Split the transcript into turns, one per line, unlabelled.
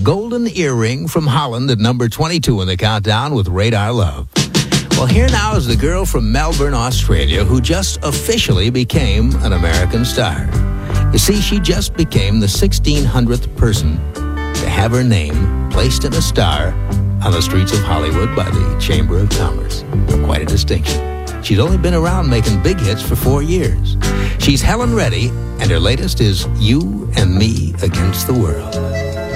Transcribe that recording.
Golden Earring from Holland at number 22 in the countdown with Radar Love. Well, here now is the girl from Melbourne, Australia, who just officially became an American star. You see, she just became the 1,600th person to have her name placed in a star on the streets of Hollywood by the Chamber of Commerce. Quite a distinction. She's only been around making big hits for 4 years. She's Helen Reddy, and her latest is You and Me Against the World.